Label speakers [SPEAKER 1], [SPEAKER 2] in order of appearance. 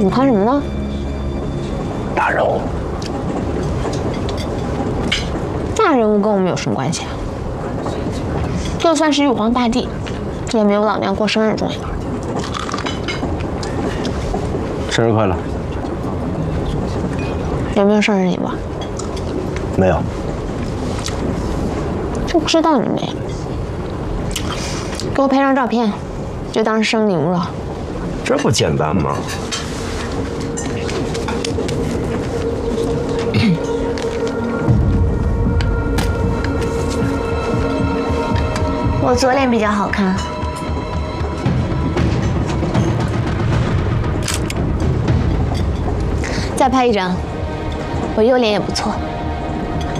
[SPEAKER 1] 你看什么呢？
[SPEAKER 2] 大人物。
[SPEAKER 1] 大人物跟我们有什么关系啊？就算是玉皇大帝，也没有老娘过生日重要。
[SPEAKER 2] 生日快乐！
[SPEAKER 1] 有没有生日礼物啊？
[SPEAKER 2] 没有。
[SPEAKER 1] 就知道你没有。给我拍张照片，就当是生日礼物了。
[SPEAKER 2] 这不简单吗？
[SPEAKER 1] 我左脸比较好看。再拍一张，我右脸也不错。